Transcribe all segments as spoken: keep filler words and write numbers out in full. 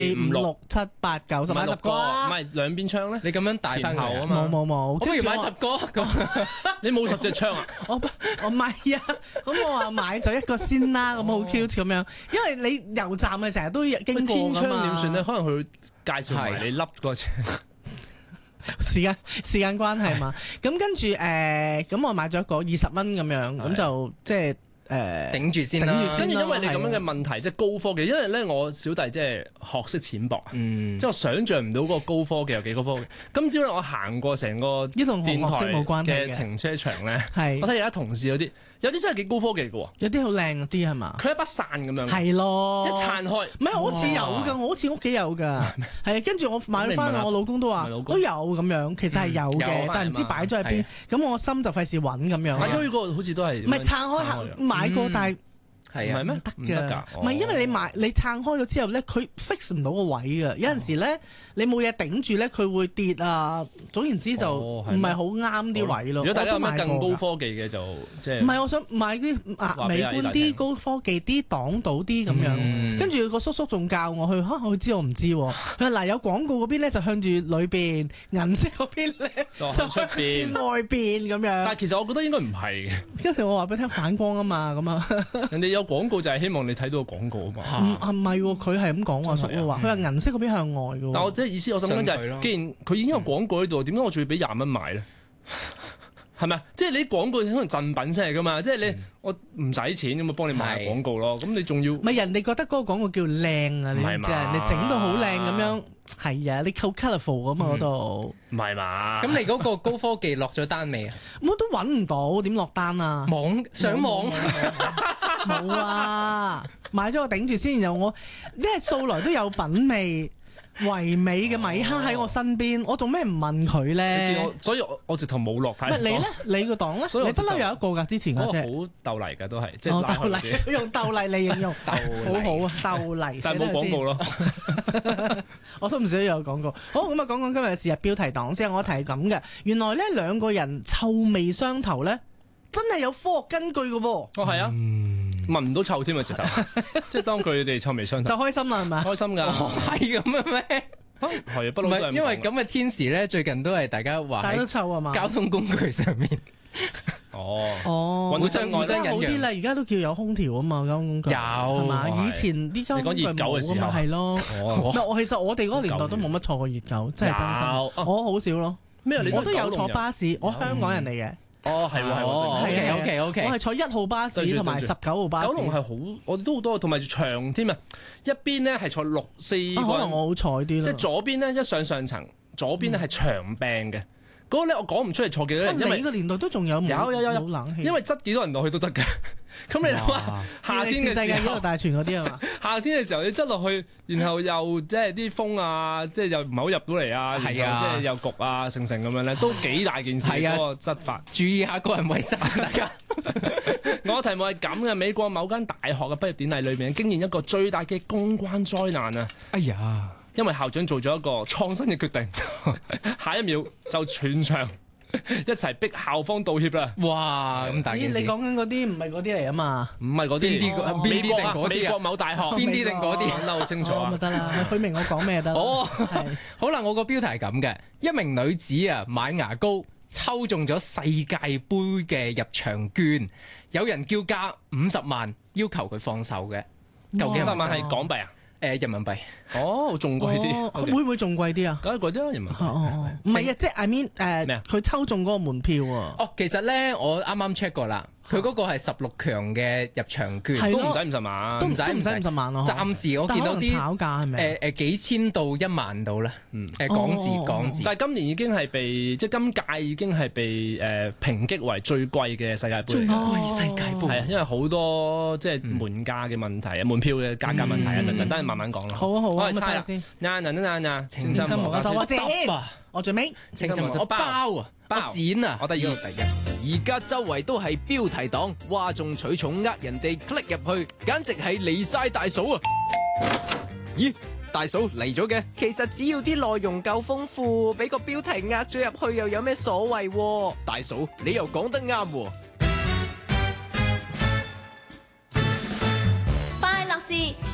五六七八九十買十個啊， 唔係兩邊槍咧？ 你咁樣大翻後啊冇冇冇， 不如買十個咁。 你冇十隻槍啊？ 我我唔係啊，咁我話買咗一個先啦，咁好 cute 咁樣，因為你油站嘅成日都經過天槍㗎嘛。 點算咧？可能佢介紹埋你笠嗰隻。 時間時間關係嘛，咁跟住誒，咁、呃、我買咗一個二十蚊咁樣，咁就即係誒頂住先啦。 頂住先跟住因為你咁樣嘅問題，即係高科技，因為咧我小弟即係學識淺薄啊， 嗯， 即係我想像唔到嗰個高科技有幾高科技。今朝咧我行過成個呢同學電學識冇關台係嘅嘅停車場咧， 係我睇而家同事有啲有啲真係幾高科技嘅喎， 有啲好靚嗰啲係嘛？ 佢一把傘咁樣， 係咯， 一撐開。 唔係我好似有㗎，我好似屋企有㗎，係啊，跟住我買翻我老公都話都有咁樣，其實係有嘅，但係唔知擺咗喺邊，咁我心就費事揾咁樣。 買咗呢個好似都係唔係撐開買過，但係。 係啊， 唔係咩？ 唔得㗎，唔係因為你買你撐開咗之後咧，佢 fix 唔到個位㗎。有陣時咧，你冇嘢頂住咧，佢會跌啊。總言之就唔係好啱啲位咯。 如果大家有咩更高科技嘅就即係唔係，我想買啲啊美觀啲、高科技啲、擋到啲咁樣。跟住個叔叔仲教我去嚇，佢知我唔知喎。佢話嗱有廣告嗰邊咧就向住裏邊，銀色嗰邊咧就向住外邊咁樣。 但係其實我覺得應該唔係嘅。 跟住我話俾你聽反光啊嘛，咁啊。 人哋有廣告就係希望你睇到個廣告啊嘛。 唔唔係喎，佢係咁講喎，叔叔話佢話銀色嗰邊向外嘅。 但我即係意思，我想講就係，既然佢已經有廣告喺度，點解我仲要俾廿蚊買咧？係咪？即係你啲廣告可能贈品先嚟噶嘛？即係你我唔使錢咁啊，幫你賣廣告咯。咁你仲要？ 唔係人哋覺得嗰個廣告叫靚啊，你知唔知啊？你整到好靚咁樣，係啊，你夠 colourful 咁嘛嗰度。 唔係嘛？ 咁你嗰個高科技落咗單未啊？ 我都揾唔到，點落單啊？ 網上網冇啊！買咗個頂住先，然後我因為素來都有品味。唯美嘅米哈喺我身邊，我做咩唔問佢咧？ 所以我我直頭冇落睇。 唔係你咧？你個檔咧？你不嬲有一個㗎，之前嗰隻好鬥麗㗎，都係即係係鬥麗，用鬥麗嚟形容，好好啊！鬥麗， 但係冇廣告咯。 我都唔想有廣告。好咁啊，講講今日嘅是日標題黨先。我提係咁嘅，原來咧兩個人臭味相投咧，真係有科學根據嘅噃。 哦，係啊。聞唔到臭添啊！直頭，即係當佢哋臭味相投， 就開心啦，係咪？ 開心㗎， 係咁嘅咩？ 係啊，不嬲都係。 因為咁嘅天時咧，最近都係大家話大家都臭啊嘛， 交通工具上面。 哦哦， 互相互相好啲啦，而家都叫有空調啊嘛，交通工具有係嘛？以前啲交通工具冇啊嘛，係咯。唔係我其實我哋嗰個年代都冇乜坐過熱狗，真係真心。我好少咯。 咩？ 我都有坐巴士，我香港人嚟嘅。 哦，係喎，係喎 ，OK OK OK， 我係坐一號巴士同埋十九號巴士。 九龍係好，我哋都好多，同埋長添啊！一邊咧係坐六四個人， 可能我好彩啲啦。 即係左邊咧一上上層，左邊咧係長病嘅。嗰個咧我講唔出嚟坐幾多人，因為你個年代都仲有有有有冇冷氣， 因為擠幾多人落去都得㗎。咁你諗下，夏天嘅時候， 大全嗰啲係嘛？ 夏天嘅時候你擠落去，然後又即係啲風啊，即係又唔係好入到嚟啊， 係啊， 即係又焗啊，成成咁樣咧，都幾大件事。係啊，嗰個執法， 注意下個人衞生，大家。 我題目係咁嘅，美國某間大學嘅畢業典禮裏面，經驗一個最大嘅公關災難啊！ 哎呀， 因為校長做咗一個創新嘅決定，下一秒就全場一齊逼校方道歉啦！ 哇，咁大件事！ 你講緊嗰啲唔係嗰啲嚟啊嘛？ 唔係嗰啲， 邊啲？邊啲定嗰啲啊？ 美國某大學， 邊啲定嗰啲？ 講得好清楚啊！ 咁得啦，佢明我講咩得啦。 哦，好啦，我個標題係咁嘅，一名女子啊買牙膏抽中咗世界盃嘅入場券，有人叫價五十萬，要求佢放手嘅。究竟五十萬係港幣啊？ 誒人民幣。 哦，仲貴啲。 會唔會仲貴啲啊？ 梗係貴啲啦，人民幣。 哦，唔係啊，即係 I mean 誒，佢抽中嗰個門票喎。 哦，其實咧，我啱啱 check 過啦。佢嗰個係十六強嘅入場券， 都唔使五十萬， 都唔使唔使五十萬咯。 暫時我見到啲炒價係咪？ 誒誒幾千到一萬到啦，誒港紙港紙。 但係今年已經係被即係今屆已經係被誒評擊為最貴嘅世界盃。 最貴世界盃係啊，因為好多即係門價嘅問題啊，門票嘅價格問題啊等等，等陣慢慢講啦。 好啊好啊， 我哋猜先。嗱嗱嗱嗱，情深無間， 我剪，我最尾情深無間，我包啊，我剪啊， 我第二個第一。 而家周圍都係標題黨，嘩眾取寵，呃人哋 click 入去，簡直係離晒大嫂啊！咦，大嫂嚟咗嘅？其實只要啲內容夠豐富，俾個標題呃咗入去又有咩所謂？大嫂，你又講得啱喎！ 快樂事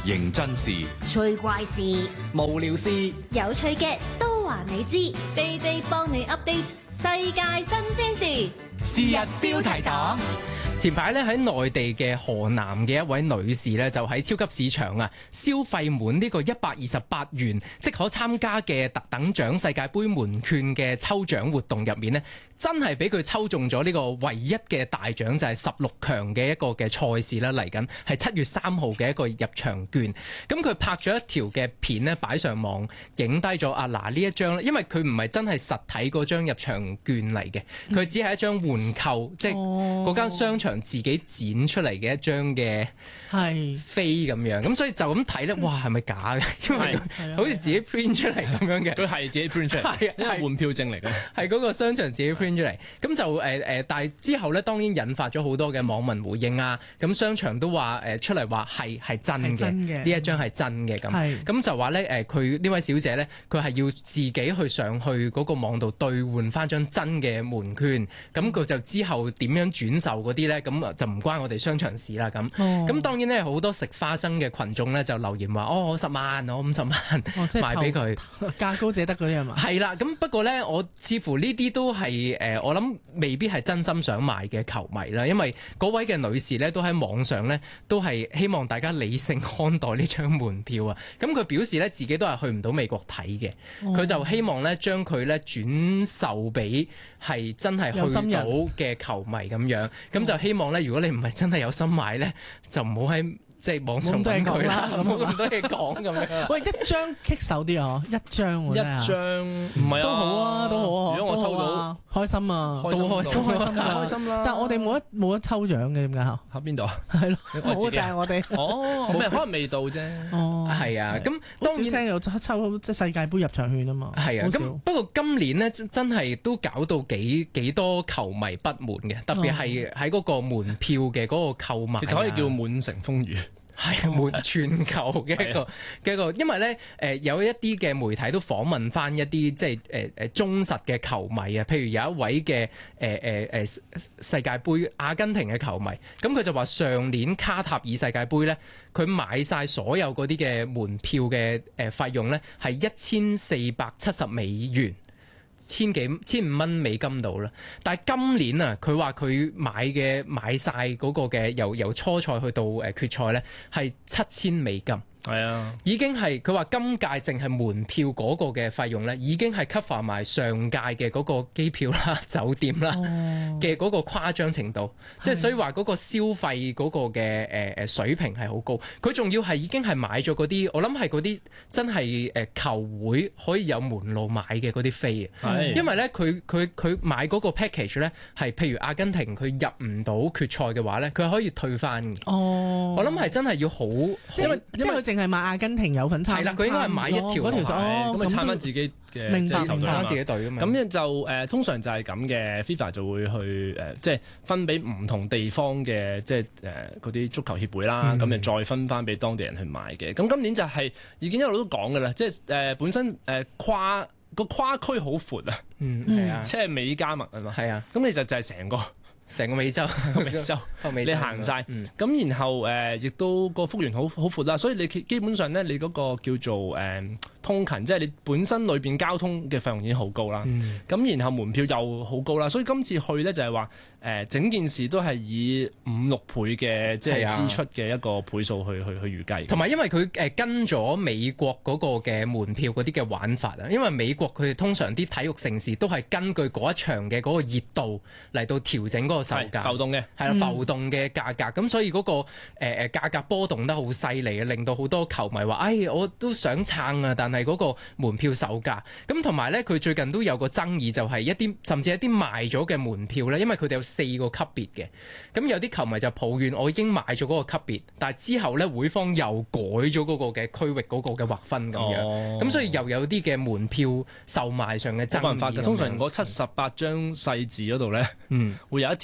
認真事， 趣怪事， 無聊事， 有趣嘅都話你知， 地地幫你 update 世界新鮮事。 是日標題黨。前排咧喺內地嘅河南嘅一位女士咧，就喺超級市場啊消費滿呢個一百二十八元即可參加嘅特等獎世界盃門券嘅抽獎活動入面呢，真係俾佢抽中咗呢個唯一嘅大獎，就係十六強嘅一個嘅賽事啦，嚟緊係七月三號嘅一個入場券。咁佢拍咗一條嘅片呢，擺上網，影低咗啊嗱呢一張，因為佢唔係真係實體嗰張入場券嚟嘅，佢只係一張換購，即係嗰間商場自己剪出嚟嘅一張嘅係飛咁樣，咁所以就咁睇咧，哇係咪假嘅？因為好似自己 print 出嚟咁樣嘅， 佢係自己 print 出嚟，係因為換票證嚟嘅， 係嗰個商場自己 print 出嚟。咁就誒誒、呃，但係之後咧，當然引發咗好多嘅網民回應啊。咁商場都話誒、呃、出嚟話係係真嘅，呢一張係真嘅咁。咁就話咧誒，佢呢位小姐咧，佢係要自己去上去嗰個網度兌換翻張真嘅門券。咁佢就之後點樣轉售嗰啲咧？咁就唔關我哋商場事啦。咁咁、哦、當然咧，好多食花生嘅群眾咧就留言話：哦，我十萬，我五十萬、哦、賣俾佢， 價高者得嗰啲係嘛？ 係啦。咁不過咧，我似乎呢啲都係誒、呃，我諗未必係真心想買嘅球迷啦。因為嗰位嘅女士咧，都喺網上咧，都係希望大家理性看待呢張門票啊。咁佢表示咧，自己都係去唔到美國睇嘅，佢、哦、就希望咧將佢咧轉售俾係真係去到嘅球迷咁樣。咁就希望咧，如果你唔係真係有心買咧，就唔好喺即係網上揾佢啦，冇咁多嘢講咁樣。喂， 一張棘手啲啊，一張喎， 一張唔係啊， 都好啊，都好啊。 如果我抽到， 開心啊， 都開心， 開心啊， 開心啦。 但係我哋冇得冇得抽獎嘅，點解嚇？ 喺邊度啊？ 係咯，冇就係我哋。 哦，咁咪可能未到啫。 哦， 係啊。咁當然聽有抽即係世界盃入場券啊嘛。 係啊。咁不過今年呢，真真係都搞到幾幾多球迷不滿嘅，特別係喺嗰個門票嘅嗰個購買。 其實可以叫滿城風雨。 係滿全球嘅一個嘅一個，因為咧誒、呃、有一啲嘅媒體都訪問翻一啲即係誒誒忠實嘅球迷啊，譬如有一位嘅誒誒誒世界盃阿根廷嘅球迷，咁佢就話上年卡塔爾世界盃咧，佢買晒所有嗰啲嘅門票嘅誒費用咧係一千四百七十美元。千幾千五蚊美金到啦，但係今年啊，佢話佢買嘅買晒嗰個嘅由由初賽去到誒決賽咧，係七千美金。 係啊， 已經係佢話今屆淨係門票嗰個嘅費用咧，已經係 cover 埋上屆嘅嗰個機票啦、酒店啦嘅嗰個誇張程度，即係所以話嗰個消費嗰個嘅誒誒水平係好高。佢仲要係已經係買咗嗰啲，我諗係嗰啲真係誒球會可以有門路買嘅嗰啲飛啊。因為咧佢佢佢買嗰個 package 咧係譬如阿根廷佢入唔到決賽嘅話咧，佢可以退翻嘅。哦，我諗係真係要好， 因為因為淨係買阿根廷有份參， 係啦，佢應該係買一條嗰條咁咪撐翻自己嘅，明白， 撐翻自己隊啊嘛。 咁樣就誒、呃，通常就係咁嘅 FIFA 就會去誒、呃，即係分俾唔同地方嘅，即係誒嗰啲足球協會啦，咁、嗯、就再分翻俾當地人去買嘅。咁今年就係、是、已經一路都講㗎啦，即係誒、呃、本身誒、呃、跨個跨區好闊啊， 嗯，係啊， 即係美加墨啊嘛， 係啊， 咁其實就係成個。 成個美洲， 美洲，你行晒，咁、嗯、然後誒，亦、呃、都個幅員好好闊啦，所以你基本上咧，你嗰個叫做誒、呃、通勤，即係你本身裏邊交通嘅費用已經好高啦。咁、嗯、然後門票又好高啦，所以今次去咧就係話誒整件事都係以五六倍嘅即係支出嘅一個倍數去去去預計。 同埋因為佢誒跟咗美國嗰個嘅門票嗰啲嘅玩法啊，因為美國佢哋通常啲體育盛事都係根據嗰一場嘅嗰個熱度嚟到調整嗰個售價浮動嘅， 係啦，浮動嘅價格，咁、嗯、所以嗰、那個誒誒、呃、價格波動得好犀利啊，令到好多球迷話：哎，我都想撐啊，但係嗰個門票售價。咁同埋咧，佢最近都有個爭議，就係一啲甚至一啲賣咗嘅門票咧，因為佢哋有四個級別嘅。咁有啲球迷就抱怨：我已經買咗嗰個級別，但係之後咧會方又改咗嗰個嘅區域嗰個嘅劃分咁樣。咁、哦、所以又有啲嘅門票售賣上嘅爭議。 冇辦法嘅，通常嗰七十八張細字嗰度咧，嗯，會有一條。誒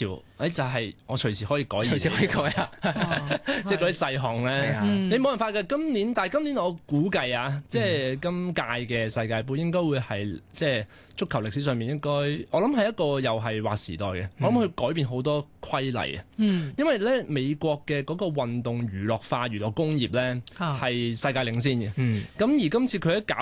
誒就係我隨時可以改， 隨時可以改啊！ 即係嗰啲細項咧，你冇辦法嘅。今年但係今年我估計啊，即係今屆嘅世界盃應該會係即係足球歷史上面應該，我諗係一個又係劃時代嘅。我諗佢改變好多規例啊。因為咧美國嘅嗰個運動娛樂化、娛樂工業咧係世界領先嘅。咁而今次佢一搞